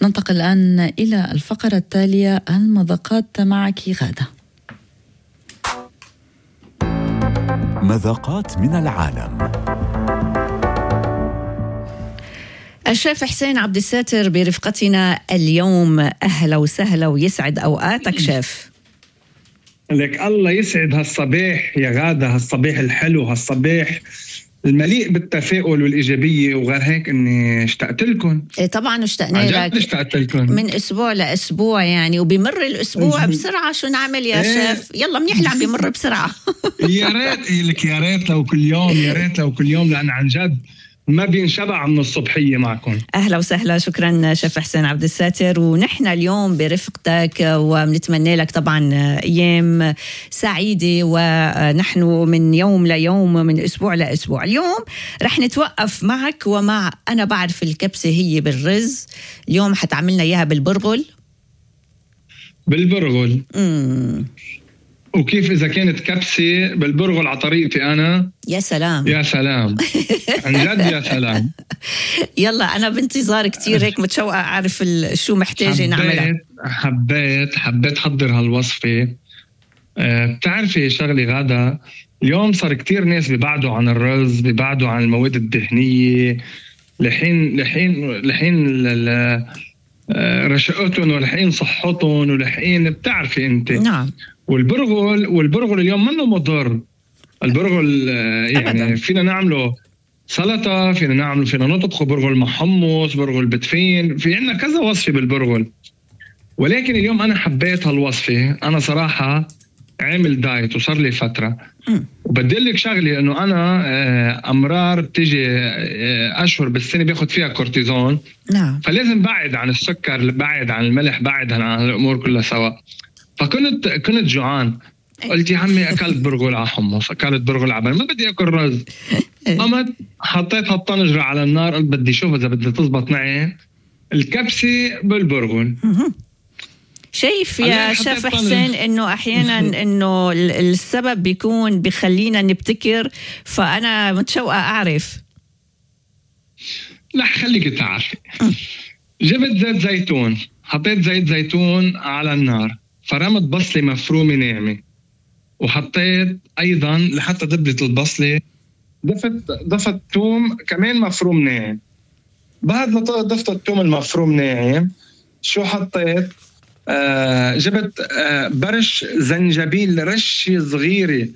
ننتقل الآن إلى الفقرة التالية، المذاقات معك غادة. مذاقات من العالم. الشيف حسين عبد الساتر برفقتنا اليوم. أهلا وسهلا ويسعد أوقاتك شيف. لك الله يسعد هالصباح يا غادة، هالصباح الحلو، هالصباح المليء بالتفاؤل والإيجابية، وغير هيك إني اشتقت لكم. طبعا اشتقنا لك، اشتقت لكم من أسبوع لأسبوع يعني، وبيمر الأسبوع بسرعة. شو نعمل يا شيف؟ يلا منيح عم بيمر بسرعة. يا ريت لك، يا ريت لو كل يوم، يا ريت لو كل يوم، لأن عن جد ما بينشبع من الصبحية معكم. أهلا وسهلا، شكرا شيف حسين عبد الساتر. ونحن اليوم برفقتك ونتمنى لك طبعا أيام سعيدة، ونحن من يوم ليوم من أسبوع لأسبوع. اليوم رح نتوقف معك ومع أنا بعرف الكبسة هي بالرز. اليوم حتعملنا إياها بالبرغل. بالبرغل. وكيف إذا كانت كبسة بالبرغل على طريقتي أنا؟ يا سلام يا سلام، عن جد يا سلام. يلا أنا بانتظار كتير، هيك متشوقة أعرف شو محتاجة نعملها. حبيت حضر هالوصفة. بتعرفي شغلي غادة، اليوم صار كتير ناس بيبعدوا عن الرز، بيبعدوا عن المواد الدهنية، لحين رشقتهم، ولحين صحتهم، ولحين بتعرفي انت. نعم. والبرغل اليوم منه مضر. البرغل يعني فينا نعمله سلطة، فينا نطبخه برغل محمص، برغل بدفين، في عنا كذا وصفة بالبرغل. ولكن اليوم أنا حبيت هالوصفة. أنا صراحة عامل دايت وصار لي فترة، وبدلك شغلي إنه أنا أمرار بتيجي أشهر بالسنة بياخد فيها كورتيزون. نعم. فلازم بعد عن السكر، بعد عن الملح، بعد عن الأمور كلها سوا. فكنت جوعان، قلت يا عمي أكلت برغل على حمص، أكلت برغل على ما بدي أكل رز. قمت حطيت هالطنجرة على النار، قلت بدي شوف إذا بدي تزبط معي الكبسة بالبرغل. شايف يا شيف حسين إنه أحيانا إنه السبب بيكون بيخلينا نبتكر، فأنا متشوقة أعرف. لا خليك تعرفي. جبت زيت زيتون، حطيت زيت زيتون على النار، فرمت بصلة مفرومة ناعمة، وحطيت أيضا لحتى دبلت البصلة ضفت توم كمان مفروم ناعم. بعد ما ضفت التوم المفروم ناعم، شو حطيت؟ جبت برش زنجبيل، رشة صغيرة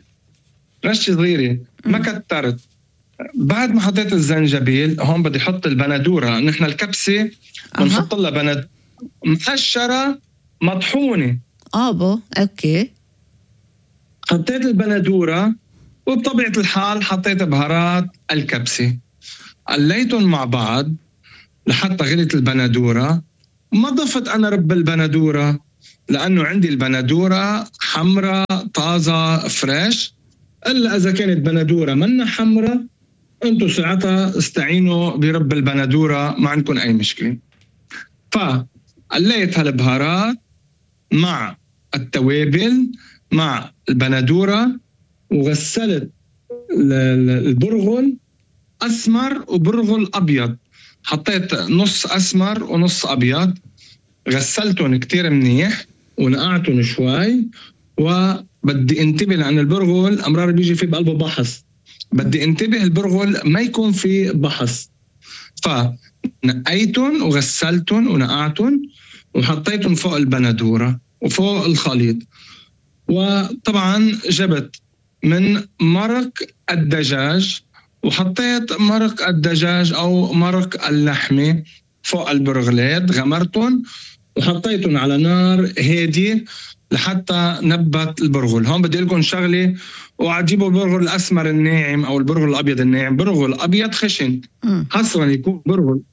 ما كترت. بعد ما حطيت الزنجبيل، هون بدي حط البندورة. نحن الكبسة بنحط لها بندورة مقشرة مطحونة. اوكي. حطيت البندورة، وبطبيعة الحال حطيت بهارات الكبسة، قليتهم مع بعض لحتى غلت البندورة. ما ضفت أنا رب البندورة، لأنه عندي البندورة حمرة طازة فريش. إلا إذا كانت بندورة منها حمرة، أنتوا ساعتها استعينوا برب البندورة، ما عندكم أي مشكلة. فقليت هالبهارات مع التوابل مع البندورة، وغسلت البرغل أسمر وبرغل أبيض. حطيت نص أسمر ونص أبيض، غسلتهم كتير منيح ونقعتهم شوي. وبدي انتبه لأن البرغل أمرار بيجي فيه بقلبه بحص، بدي انتبه البرغل ما يكون فيه بحص. فنقيتهم وغسلتهم ونقعتهم وحطيتهم فوق البندورة وفوق الخليط. وطبعا جبت من مرق الدجاج، وحطيت مرق الدجاج أو مرق اللحمة فوق البرغلات، غمرتهم وحطيتهم على نار هادي لحتى نبت البرغل. هون بدي لكم شغلة، وعجيبوا البرغل الأسمر الناعم أو البرغل الأبيض الناعم. برغل أبيض خشن، حصرا يكون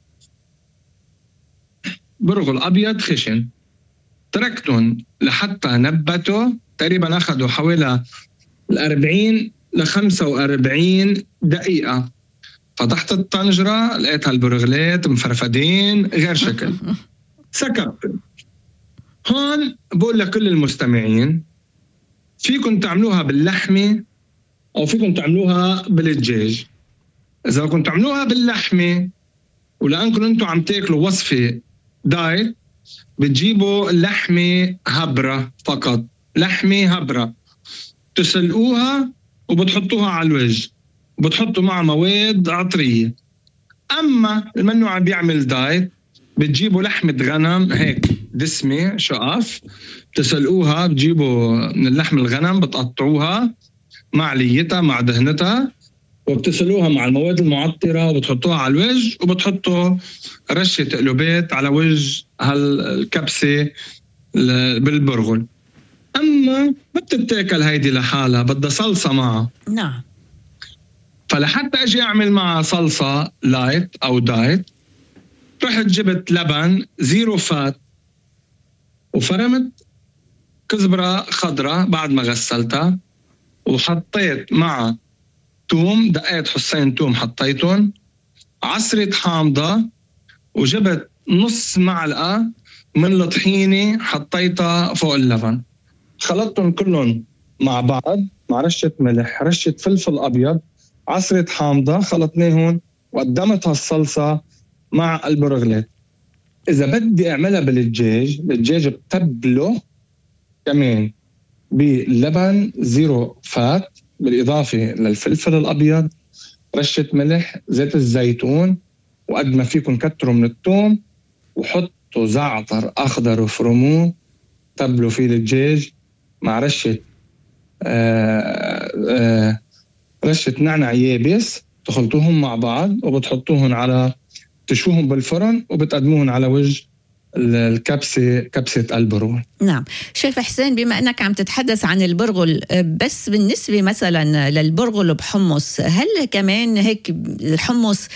برغل أبيض خشن. تركتهم لحتى نبتوا، تقريبا أخذوا حوالي 40 ل 45 دقيقة. فتحت الطنجرة لقيت هالبرغلات مفرفدين غير شكل. سكت. هون بقول لكل المستمعين، فيكم تعملوها باللحمة أو فيكم تعملوها بالدجاج. إذا كنتم تعملوها باللحمة ولأنكم أنتم عم تاكلوا وصفة دايت بتجيبوا لحمة هبرة فقط، لحمة هبرة تسلقوها وبتحطوها على الوجه وبتحطوا مع مواد عطرية. أما المنو عم بيعمل دايت بتجيبوا لحمة غنم هيك دسمة شقف تسلقوها، بتجيبوا من اللحم الغنم بتقطعوها مع ليتها مع دهنتها وبتسلقوها مع المواد المعطرة وبتحطوها على الوجه وبتحطوا رشة قلوبات على وجه هالكبسة بالبرغل. أما ما بتتاكل هيدي لحالها، بدها صلصة معها. نعم. فلحتى أجي أعمل معها صلصة لايت أو دايت رحت جبت لبن 0 فات وفرمت كزبرة خضرة بعد ما غسلتها وحطيت مع توم، دقيت حصين توم حطيتهم، عصرة حامضة، وجبت نص معلقة من الطحينة حطيتها فوق اللبن، خلطتهم كلهم مع بعض مع رشة ملح، رشة فلفل أبيض، عصرة حامضة، خلطناهم وقدمت هالصلصة مع البرغلات. إذا بدي أعملها بالدجاج بتبله كمان باللبن 0 فات بالإضافة للفلفل الأبيض، رشة ملح، زيت الزيتون، وقد ما فيكم كتروا من الثوم وحطوا زعتر أخضر وفرموه، تبلوا فيه الدجاج مع رشة رشة نعناع يابس، تخلطوهم مع بعض وبتحطوهم على تشوهم بالفرن وبتقدموهم على وجه الكبسة، كبسة البرغل. نعم. شيف حسين، بما أنك عم تتحدث عن البرغل، بس بالنسبة مثلا للبرغل بحمص، هل كمان هيك الحمص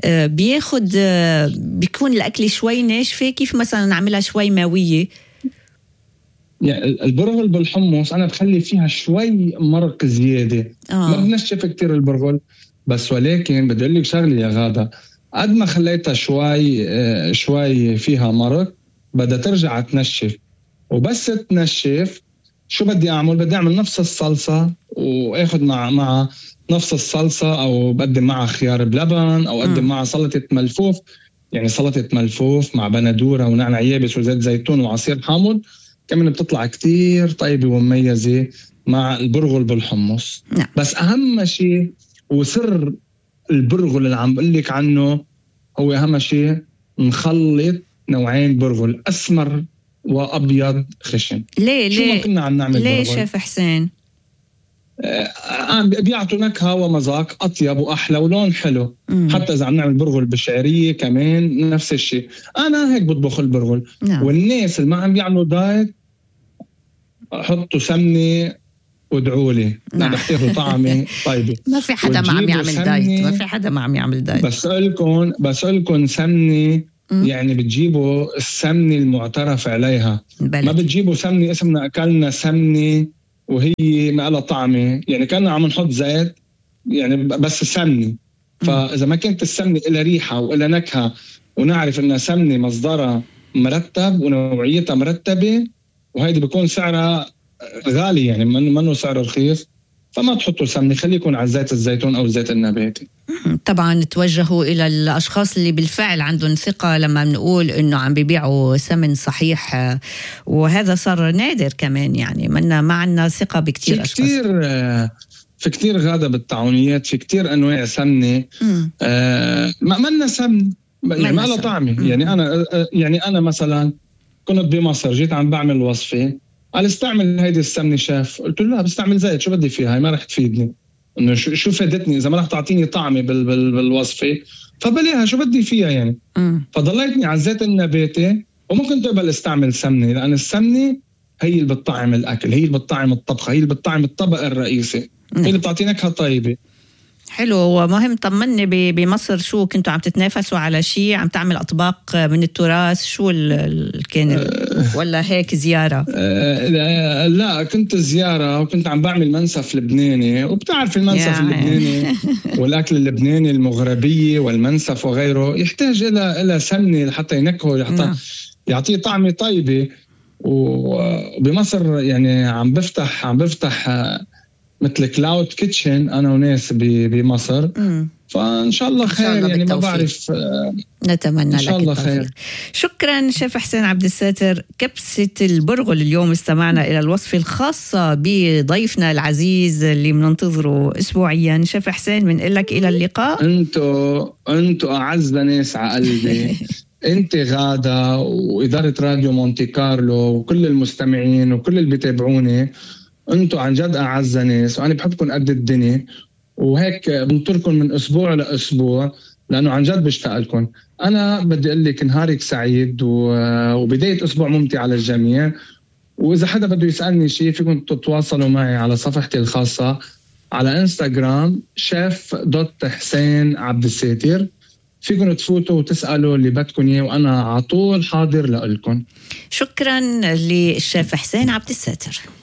بيكون الأكل شوي ناشفة؟ كيف مثلا نعملها شوي ماوية؟ يعني البرغل بالحمص أنا بخلي فيها شوي مرق زيادة. ما بنشف كتير البرغل، بس ولكن بدي أقول لك شغلة يا غادة، قد ما خليتها شوي فيها مرق بدها ترجع تنشف، وبس تنشف شو بدي أعمل؟ بدي أعمل نفس الصلصة وأخذ مع نفس الصلصة، أو بقدم معها خيار بلبن، أو أقدم معها سلطة ملفوف، يعني سلطة ملفوف مع بندورة ونعناع يابس وزيت زيتون وعصير حامض، كمان بتطلع كتير طيبة ومميزة مع البرغل بالحمص. نعم. بس أهم شيء وسر البرغل اللي عم بقول لك عنه هو أهم شيء نخلط نوعين برغل، أسمر وأبيض خشن. ليه ما كنا عم نعمل ليه برغل؟ شيف حسين؟ بيعطوا نكهة ومذاق أطيب وأحلى ولون حلو. حتى إذا عم نعمل برغل بالشعرية كمان نفس الشيء. أنا هيك بطبخ البرغل. والناس اللي ما عم بيعملوا دايت حطوا سمنة وادعولي، أنا بحتاجوا طعمة طيبة. ما في حدا ما عم يعمل دايت، ما في حدا ما عم يعمل دايت. بسألكم سمنة، يعني بتجيبوا السمنة المعترف عليها بلد. ما بتجيبوا سمنة اسمنا أكلنا سمنة وهي ما لها طعمة، يعني كنا عم نحط زيت يعني بس سمنة. فإذا ما كانت السمنة إلها ريحة وإلها نكهة ونعرف إنها سمنة مصدرها مرتب ونوعيتها مرتبة، وهيدي بيكون سعرها غالي يعني منه سعر رخيص، فما تحطوا سمنة، خليكم على زيت الزيتون أو الزيت النباتي. طبعا توجهوا إلى الأشخاص اللي بالفعل عندهم ثقة لما بنقول إنه عم بيبيعوا سمن صحيح، وهذا صار نادر كمان، يعني ما عنا ثقة بكتير أشخاص. في كتير غادة بالطعونيات، في كتير أنواع سمنة ما لنا سمن يعني ما لها طعمة. يعني أنا مثلا كنت بمصر، جيت عم بعمل وصفة، قال استعمل هيدي السمنة شاف، قلت له لا بستعمل زيت، شو بدي فيها؟ هاي ما رح تفيدني، انه شو فادتني اذا ما رح تعطيني طعمه بالوصفه، فبليها شو بدي فيها يعني. فضليتني على الزيت النباتي، وممكن تقبل استعمل سمنه، لان السمنه هي اللي بتطعم الاكل، هي اللي بتطعم الطبخه، هي اللي بتطعم الطبق الرئيسي، هي اللي بتعطي نكهه طيبه. حلو. ومهم طمني بمصر شو كنتوا عم تتنافسوا على شيء، عم تعمل أطباق من التراث، شو كان ولا هيك زيارة؟ لا كنت زيارة، وكنت عم بعمل منسف لبناني، وبتعرف المنسف اللبناني والأكل اللبناني المغربية والمنسف وغيره يحتاج إلى سمنة لحتى ينكهه، يعطيه طعمة طيبة. وبمصر يعني عم بفتح مثل كلاود كيتشن أنا وناس بمصر. فإن شاء الله خير. يعني بالتوفيق. ما بعرف، نتمنى إن شاء لك الله التوفيق. خير. شكرا شيف حسين عبد الساتر. كبسة البرغل اليوم استمعنا إلى الوصفة الخاصة بضيفنا العزيز اللي بننتظره أسبوعيا. شيف حسين بنقول لك إلى اللقاء. أنتوا أعز ناس على قلبي. أنت غادة وإدارة راديو مونتي كارلو وكل المستمعين وكل اللي بيتابعوني، أنتوا عن جد أعز ناس، وأنا بحبكم قد الدنيا، وهيك بنطركم من أسبوع لأسبوع لأنه عن جد بشتاق لكم. أنا بدي أقول لك نهارك سعيد وبداية أسبوع ممتع على الجميع. وإذا حدا بده يسألني شيء فيكم تتواصلوا معي على صفحتي الخاصة على إنستغرام chef.حسين عبد الساتر. فيكم تفوتوا وتسألوا اللي بدكم إياه وأنا على طول حاضر لكم. شكرا للشيف حسين عبد الساتر.